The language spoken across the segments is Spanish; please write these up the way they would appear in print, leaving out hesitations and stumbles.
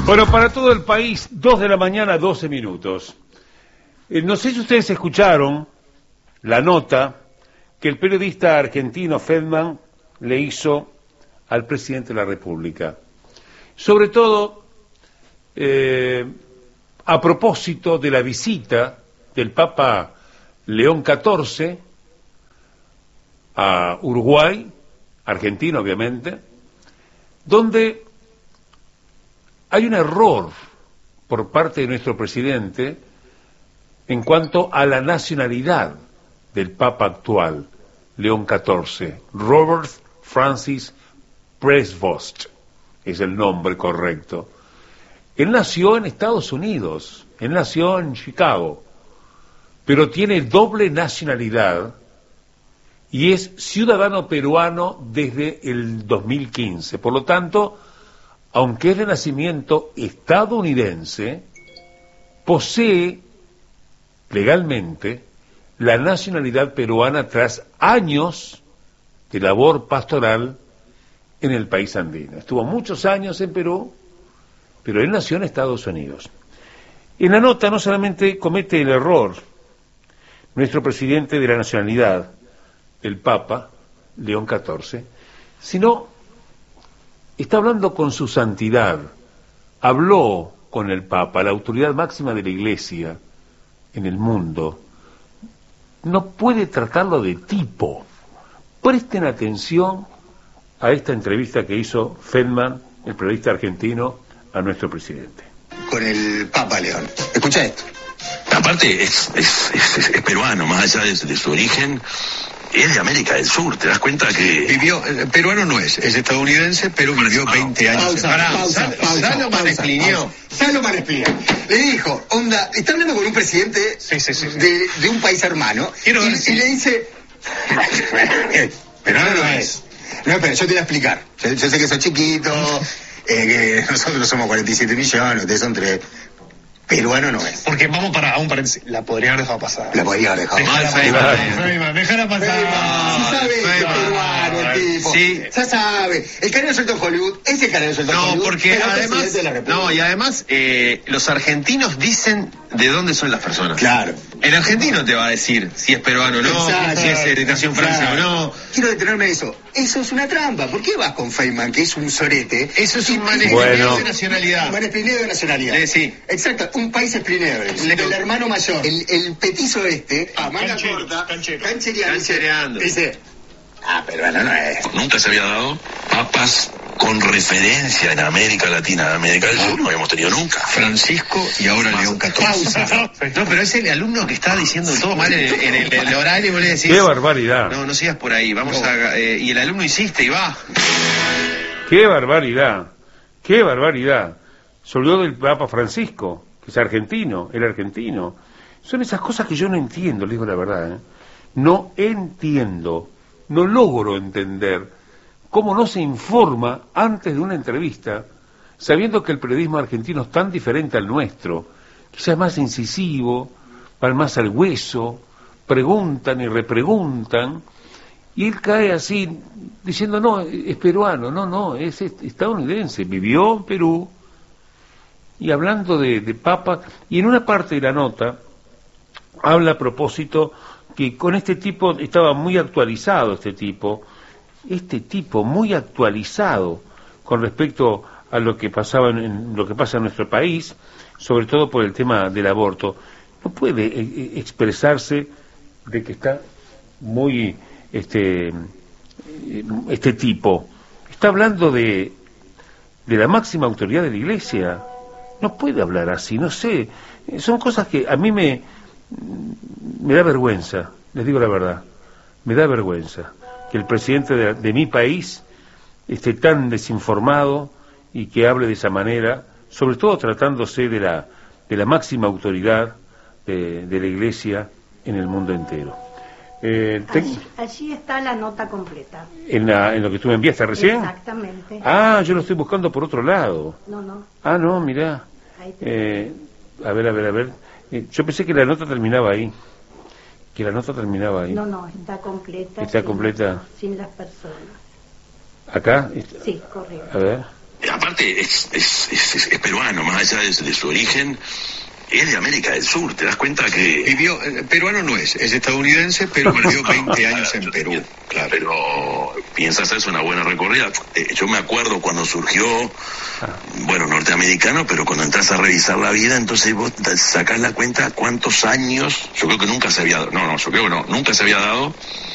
Bueno, para todo el país, 2 de la mañana, 12 minutos. No sé si ustedes escucharon la nota que el periodista argentino Feldman le hizo al presidente de la República. Sobre todo, a propósito de la visita del Papa León XIV a Uruguay, Argentina obviamente, donde hay un error por parte de nuestro presidente en cuanto a la nacionalidad del Papa actual, León XIV. Robert Francis Prevost es el nombre correcto. Él nació en Estados Unidos, él nació en Chicago, pero tiene doble nacionalidad y es ciudadano peruano desde el 2015. Por lo tanto, aunque es de nacimiento estadounidense, posee legalmente la nacionalidad peruana tras años de labor pastoral en el país andino. Estuvo muchos años en Perú, pero él nació en Estados Unidos. En la nota no solamente comete el error nuestro presidente de la nacionalidad, el Papa León XIV, sino está hablando con su santidad, habló con el Papa, la autoridad máxima de la Iglesia en el mundo. No puede tratarlo de tipo. Presten atención a esta entrevista que hizo Feldman, el periodista argentino, a nuestro presidente. Con el Papa León. Escucha esto. Aparte es peruano, más allá de su origen, es de América del Sur, ¿te das cuenta que...? Vivió, peruano no es estadounidense, pero vivió 20 años. Pausa. Salomón expliñó. Le dijo, onda, está hablando con un presidente de un país hermano, y le dice... Peruano no es. No, espera, yo te voy a explicar. Yo sé que sos chiquito, que nosotros somos 47 millones, ustedes son 3... Peruano no es. Porque vamos para un paréntesis. La podría haber dejado pasar. La podría haber dejado pasar. Déjala pasar. Si sabe que es peruano el tipo. Sí. Ya sabe. El canal suelto en Hollywood. Ese canal suelto en Hollywood. No, porque además, los argentinos dicen de dónde son las personas. Claro. El argentino te va a decir si es peruano o no, si es nació en Francia o no. Quiero detenerme en eso. Eso es una trampa. ¿Por qué vas con Feynman, que es un sorete? Eso es un manesplineo de nacionalidad. Un manesplineo de nacionalidad. Sí. Exacto. Un país esplineo. El hermano mayor. El petizo manga corta. Canchereando. Dice, peruano no es. Nunca se había dado papas con referencia en América Latina, América del Sur, no habíamos tenido nunca. Francisco y ahora León XIV. No, pero es el alumno que está diciendo todo mal en el horario y vos le decís... ¡Qué barbaridad! No sigas por ahí, y el alumno insiste y va. ¡Qué barbaridad! ¡Qué barbaridad! Se olvidó del Papa Francisco, que es argentino, era argentino. Son esas cosas que yo no entiendo, les digo la verdad, ¿eh? No entiendo, no logro entender cómo no se informa antes de una entrevista, sabiendo que el periodismo argentino es tan diferente al nuestro, quizás más incisivo, van más al hueso, preguntan y repreguntan, y él cae así, diciendo, no, es peruano, no, es estadounidense, vivió en Perú, y hablando de Papa, y en una parte de la nota, habla a propósito que con este tipo, estaba muy actualizado este tipo muy actualizado con respecto a lo que pasaba lo que pasa en nuestro país, sobre todo por el tema del aborto. No puede expresarse de que está muy este tipo está hablando de la máxima autoridad de la Iglesia. No puede hablar así, no sé, son cosas que a mí me da vergüenza, les digo la verdad, me da vergüenza que el presidente de mi país esté tan desinformado y que hable de esa manera, sobre todo tratándose de la máxima autoridad de la Iglesia en el mundo entero. Allí está la nota completa. ¿En lo que tú me enviaste recién? Exactamente. Ah, yo lo estoy buscando por otro lado. No. Ah, no, mirá. A ver. Yo pensé que la nota terminaba ahí. No, está completa. ¿Está completa? Sin las personas. ¿Acá? Sí, correcto. A ver. Aparte es peruano, más allá de su origen, es de América del Sur. ¿Te das cuenta que Vivió, peruano no es estadounidense, pero vivió 20 años en Perú, claro. Pero piensa hacerse una buena recorrida. Yo me acuerdo cuando surgió, bueno, norteamericano, pero cuando entras a revisar la vida, entonces vos sacás la cuenta cuántos años, yo creo que nunca se había dado, nunca se había dado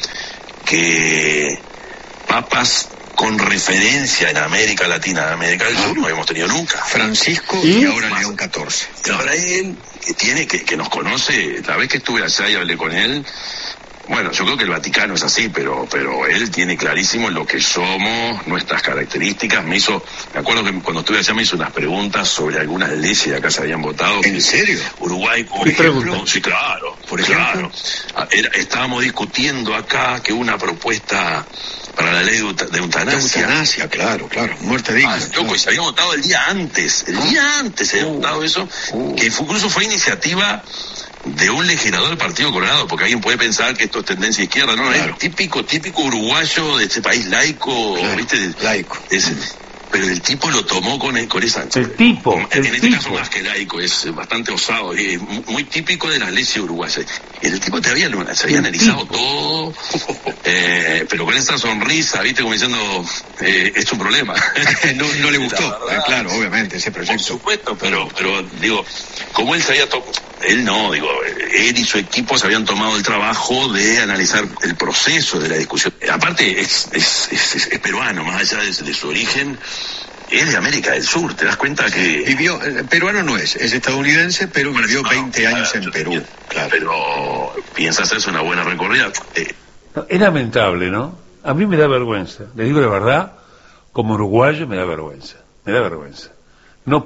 que papas con referencia en América Latina, América del Sur, no habíamos tenido nunca. Francisco y ahora León XIV. Y ahora él, que nos conoce, la vez que estuve allá y hablé con él, bueno, yo creo que el Vaticano es así, pero él tiene clarísimo lo que somos, nuestras características. Me acuerdo que cuando estuve allá me hizo unas preguntas sobre algunas leyes que acá se habían votado. ¿En serio? Uruguay, por ejemplo. Sí, claro. Por ejemplo, estábamos discutiendo acá que una propuesta para la ley de eutanasia. Eutanasia, claro, muerte digna. Loco, y se había votado el día antes se había votado eso, que incluso fue iniciativa de un legislador del Partido Colorado, porque alguien puede pensar que esto es tendencia izquierda, no, claro. Es típico uruguayo de este país laico, claro, ¿viste? Laico. Pero el tipo lo tomó con esa... El tipo. En este caso más que laico, es bastante osado, es muy típico de las leyes uruguayas. Y el tipo se había analizado todo, pero con esa sonrisa, ¿viste? Como diciendo, es un problema. no le gustó, claro, obviamente, ese proyecto. Por supuesto, pero digo, como él se había él y su equipo se habían tomado el trabajo de analizar el proceso de la discusión. Aparte, es peruano, más allá de su origen, es de América del Sur. ¿Te das cuenta que vivió, peruano no es estadounidense, pero vivió 20 años en Perú, claro. Pero piensa hacerse una buena recorrida. Es lamentable, ¿no? A mí me da vergüenza, le digo la verdad, como uruguayo me da vergüenza. No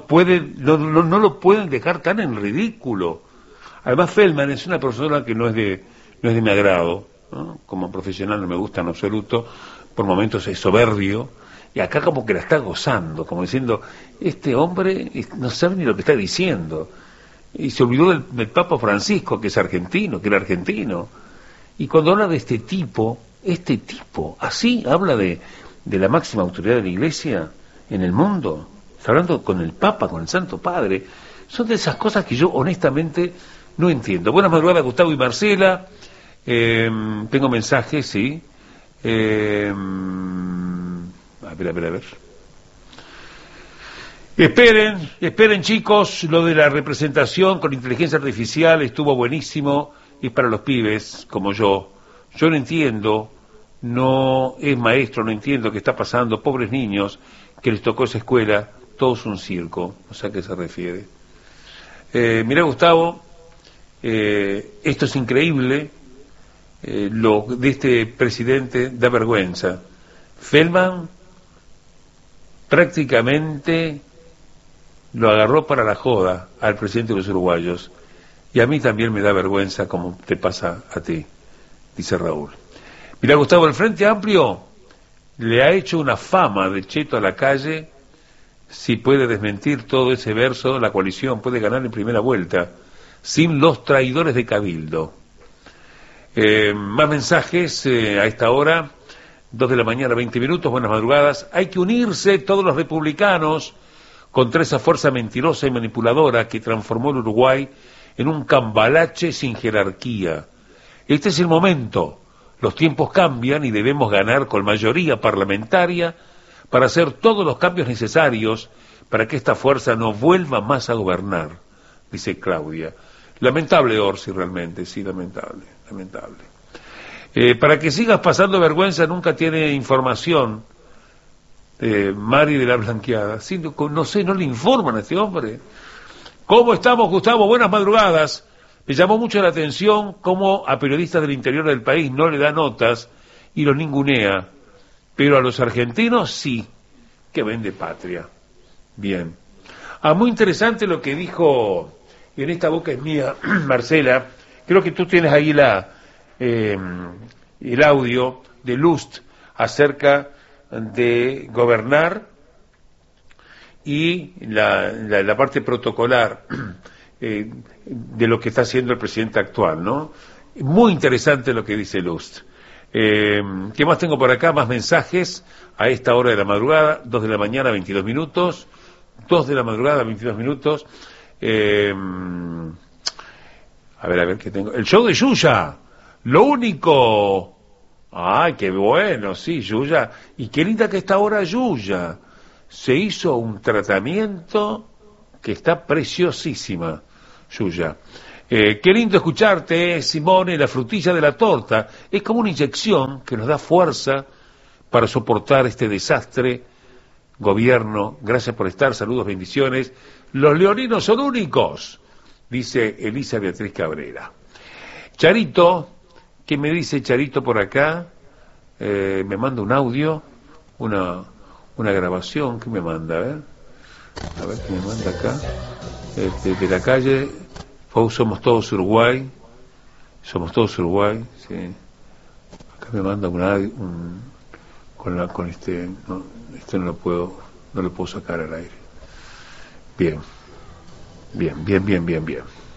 lo pueden dejar tan en ridículo. Además, Feldman es una persona que no es de mi agrado, ¿no? Como profesional no me gusta en absoluto, por momentos es soberbio, y acá como que la está gozando, como diciendo, este hombre no sabe ni lo que está diciendo, y se olvidó del Papa Francisco, que era argentino, y cuando habla de este tipo, así habla de la máxima autoridad de la Iglesia en el mundo, está hablando con el Papa, con el Santo Padre. Son de esas cosas que yo honestamente no entiendo. Buenas madrugadas, Gustavo y Marcela. Tengo mensajes, sí. A ver. Esperen chicos, lo de la representación con inteligencia artificial estuvo buenísimo, y para los pibes como yo no entiendo, no es maestro, no entiendo qué está pasando, pobres niños que les tocó esa escuela, todo es un circo, no sé a qué se refiere. Mirá, Gustavo, esto es increíble, lo de este presidente da vergüenza. Feldman prácticamente lo agarró para la joda al presidente de los uruguayos, y a mí también me da vergüenza como te pasa a ti, dice Raúl. Mirá, Gustavo, el Frente Amplio le ha hecho una fama de cheto a la calle. Si puede desmentir todo ese verso, la coalición puede ganar en primera vuelta, sin los traidores de Cabildo. Más mensajes a esta hora, 2 de la mañana, 20 minutos, buenas madrugadas. Hay que unirse todos los republicanos contra esa fuerza mentirosa y manipuladora que transformó el Uruguay en un cambalache sin jerarquía. Este es el momento, los tiempos cambian y debemos ganar con mayoría parlamentaria para hacer todos los cambios necesarios para que esta fuerza no vuelva más a gobernar, dice Claudia. Lamentable, Orsi, realmente, sí, lamentable. Para que sigas pasando vergüenza, nunca tiene información, Mari de la Blanqueada. Sí, no sé, no le informan a este hombre. ¿Cómo estamos, Gustavo? Buenas madrugadas. Me llamó mucho la atención cómo a periodistas del interior del país no le da notas y los ningunea, pero a los argentinos sí, que vende patria. Bien. Muy interesante lo que dijo, y en esta boca es mía, Marcela, creo que tú tienes ahí el audio de Lust acerca de gobernar y la parte protocolar de lo que está haciendo el presidente actual, ¿no? Muy interesante lo que dice Lust. ¿Qué más tengo por acá? Más mensajes a esta hora de la madrugada, 2 de la mañana, 22 minutos. 2 de la madrugada, 22 minutos. A ver, ¿qué tengo? El show de Yuya, lo único. ¡Ay, qué bueno! Sí, Yuya. Y qué linda que está ahora Yuya. Se hizo un tratamiento que está preciosísima, Yuya. Qué lindo escucharte, Simone, la frutilla de la torta. Es como una inyección que nos da fuerza para soportar este desastre. Gobierno, gracias por estar, saludos, bendiciones. Los leoninos son únicos, dice Elisa Beatriz Cabrera. Charito, ¿qué me dice Charito por acá? Me manda un audio, una grabación, ¿qué me manda? A ver qué me manda acá. De la calle, somos todos Uruguay, sí. Acá me manda con este, no, esto no lo puedo sacar al aire. Bien.